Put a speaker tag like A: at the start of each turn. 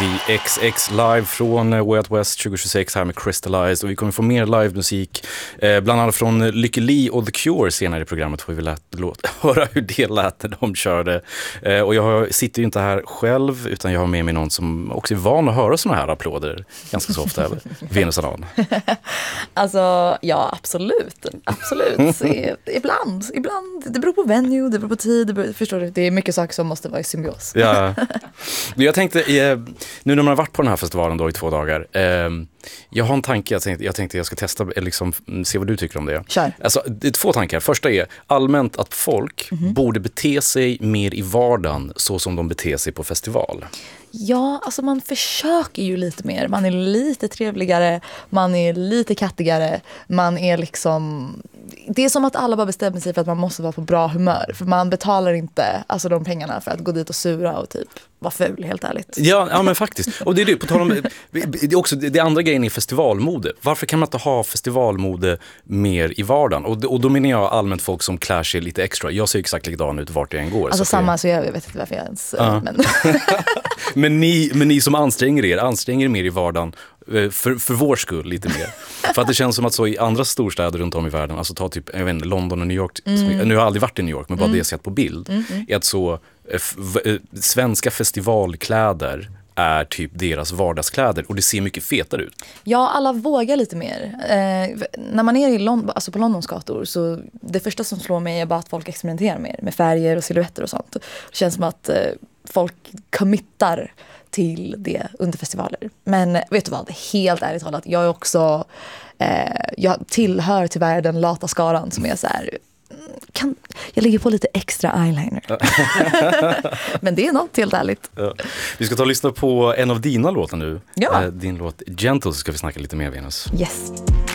A: XX live från Way Out West 2026 här med Crystallized, och vi kommer få mer livemusik bland annat från Lykke Li och The Cure senare i programmet. Får vi höra hur det lät när de körde. Och jag sitter ju inte här själv, utan jag har med mig någon som också är van att höra såna här applåder ganska så ofta. Venus Adan.
B: Alltså, ja, absolut. Ibland. Det beror på venue, det beror på tid, förstår du? Det är mycket saker som måste vara i symbios.
A: Ja. Jag tänkte, nu när man har varit på den här festivalen då i 2 dagar, jag har en tanke, jag tänkte jag ska testa, liksom, se vad du tycker om det.
B: Kör.
A: Alltså, det är 2 tankar. Första är allmänt att folk borde bete sig mer i vardagen så som de beter sig på festival.
B: Ja, alltså man försöker ju lite mer. Man är lite trevligare, man är lite kattigare, man är liksom... Det är som att alla bara bestämmer sig för att man måste vara på bra humör. För man betalar inte alltså de pengarna för att gå dit och sura och typ vara ful, helt ärligt.
A: Ja, men faktiskt. Och det är det, på tal om, det är också det andra grejen är festivalmode. Varför kan man inte ha festivalmode mer i vardagen? Och då menar jag allmänt folk som klär sig lite extra. Jag ser exakt likadan ut vart jag än går.
B: Alltså samma, så jag vet inte varför jag ens...
A: Men ni som anstränger er mer i vardagen för vår skull lite mer. För att det känns som att så i andra storstäder runt om i världen, alltså ta typ, jag vet inte, London och New York, nu har jag aldrig varit i New York, men bara det jag sett på bild, är att så svenska festivalkläder är typ deras vardagskläder, och det ser mycket fetare ut. Ja,
B: alla vågar lite mer. När man är i alltså på Londons gator, så det första som slår mig är bara att folk experimenterar mer med färger och silhuetter och sånt. Det känns som att folk committar till det under festivaler. Men vet du vad, helt ärligt talat, jag är också jag tillhör tyvärr den lata skaran som är så här, jag lägger på lite extra eyeliner. Men det är något, helt ärligt.
A: Ja. Vi ska ta och lyssna på en av dina låtar nu.
B: Ja.
A: Din låt Gentle, så ska vi snacka lite mer, Venus.
B: Yes.